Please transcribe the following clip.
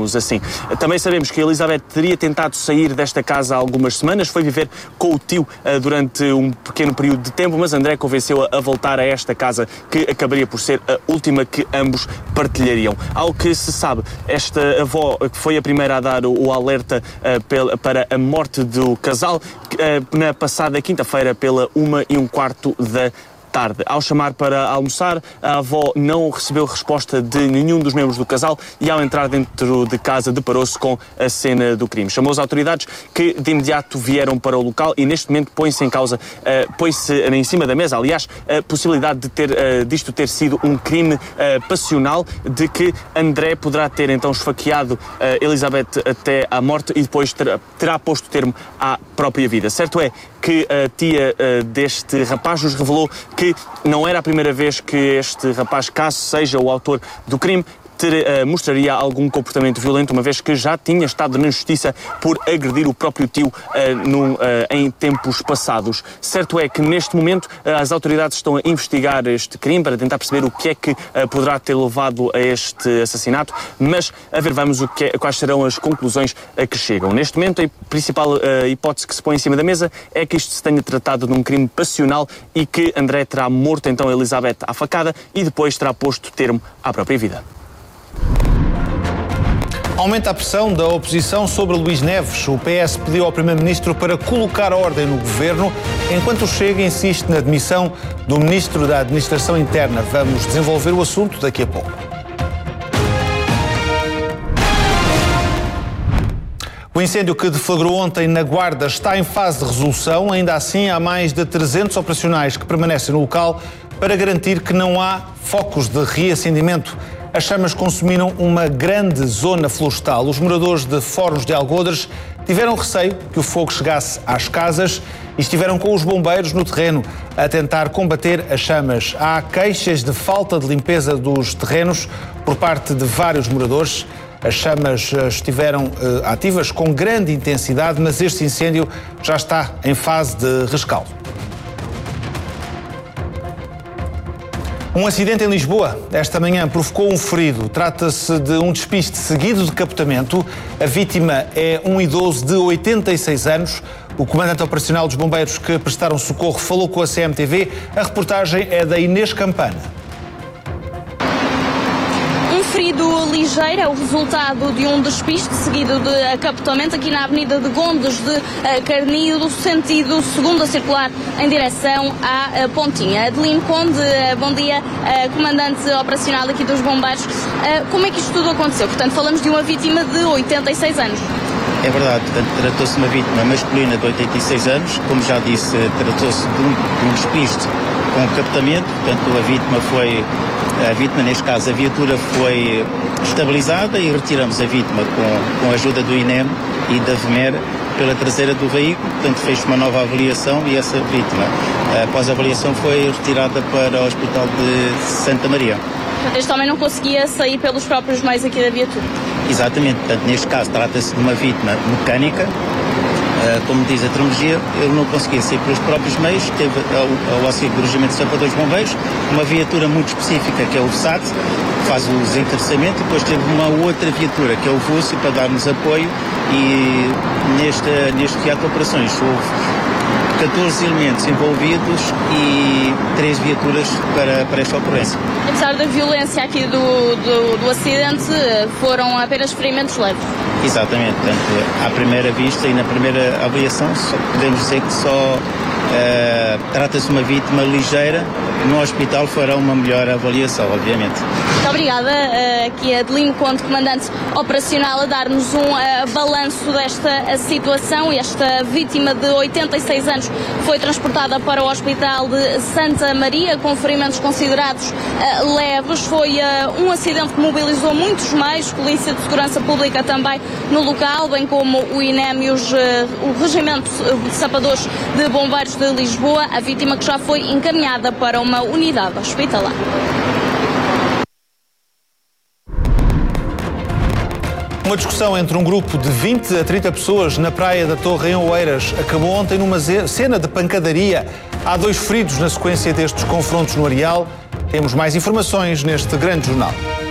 digamos assim. Também sabemos que a Elizabeth teria tentado sair desta casa há algumas semanas, foi viver com o tio durante um pequeno período de tempo, mas André convenceu-a a voltar a esta casa, que acabaria por ser a última que ambos partilhariam. Ao que se sabe, esta avó que foi a primeira a dar o alerta para a morte do casal, na passada quinta-feira pela 1h15 da tarde. Ao chamar para almoçar, a avó não recebeu resposta de nenhum dos membros do casal e, ao entrar dentro de casa, deparou-se com a cena do crime. Chamou as autoridades, que de imediato vieram para o local, e neste momento põe-se em causa, põe-se em cima da mesa, aliás, a possibilidade disto ter sido um crime passional, de que André poderá ter então esfaqueado Elizabeth até à morte e depois terá posto termo à própria vida. Certo é que a tia deste rapaz nos revelou que não era a primeira vez que este rapaz, caso seja o autor do crime, mostraria algum comportamento violento, uma vez que já tinha estado na justiça por agredir o próprio tio em tempos passados. Certo é que, neste momento, as autoridades estão a investigar este crime para tentar perceber o que é que poderá ter levado a este assassinato, mas a ver, vamos quais serão as conclusões a que chegam. Neste momento, a principal hipótese que se põe em cima da mesa é que isto se tenha tratado de um crime passional e que André terá morto então Elizabeth à facada e depois terá posto termo à própria vida. Aumenta a pressão da oposição sobre Luís Neves. O PS pediu ao Primeiro-Ministro para colocar ordem no governo, enquanto o Chega insiste na demissão do Ministro da Administração Interna. Vamos desenvolver o assunto daqui a pouco. O incêndio que deflagrou ontem na Guarda está em fase de resolução. Ainda assim, há mais de 300 operacionais que permanecem no local para garantir que não há focos de reacendimento. As chamas consumiram uma grande zona florestal. Os moradores de Fornos de Algodres tiveram receio que o fogo chegasse às casas e estiveram com os bombeiros no terreno a tentar combater as chamas. Há queixas de falta de limpeza dos terrenos por parte de vários moradores. As chamas estiveram ativas com grande intensidade, mas este incêndio já está em fase de rescaldo. Um acidente em Lisboa esta manhã provocou um ferido. Trata-se de um despiste seguido de capotamento. A vítima é um idoso de 86 anos. O comandante operacional dos bombeiros que prestaram socorro falou com a CMTV. A reportagem é da Inês Campana. Ferido ligeiro é o resultado de um despiste seguido de capotamento aqui na Avenida de Gondes de Carnide, sentido segunda circular em direção à Pontinha. Adelino Conde, bom dia, comandante operacional aqui dos bombeiros. Como é que isto tudo aconteceu? Portanto, falamos de uma vítima de 86 anos. É verdade, portanto, tratou-se de uma vítima masculina de 86 anos, como já disse, tratou-se de um despiste com capotamento, portanto a vítima, neste caso a viatura foi estabilizada e retiramos a vítima com a ajuda do INEM e da VMER pela traseira do veículo, portanto fez uma nova avaliação e essa vítima, após a avaliação, foi retirada para o Hospital de Santa Maria. Portanto, este homem não conseguia sair pelos próprios meios aqui da viatura? Exatamente, portanto neste caso trata-se de uma vítima mecânica. Como diz a terminologia, ele não conseguia sair pelos próprios meios, teve o auxílio do Regimento de Salvadores Bombeiros, uma viatura muito específica que é o VSAT, que faz o desencarceramento, e depois teve uma outra viatura que é o VUSI para dar-nos apoio, e neste teatro de operações houve 14 elementos envolvidos e 3 viaturas para esta ocorrência. Apesar da violência aqui do acidente, foram apenas ferimentos leves? Exatamente, portanto, à primeira vista e na primeira avaliação podemos dizer que só trata-se de uma vítima ligeira. No hospital fará uma melhor avaliação, obviamente. Muito obrigada. Aqui a Adelino Conde, comandante operacional, a dar-nos um balanço desta situação. Esta vítima de 86 anos foi transportada para o Hospital de Santa Maria com ferimentos considerados leves. Foi um acidente que mobilizou muitos mais, Polícia de Segurança Pública também no local, bem como o INEM e o Regimento de Sapadores de Bombeiros de Lisboa. A vítima que já foi encaminhada para uma unidade hospitalar. Uma discussão entre um grupo de 20 a 30 pessoas na praia da Torre em Oeiras acabou ontem numa cena de pancadaria. Há 2 feridos na sequência destes confrontos no areal. Temos mais informações neste grande jornal.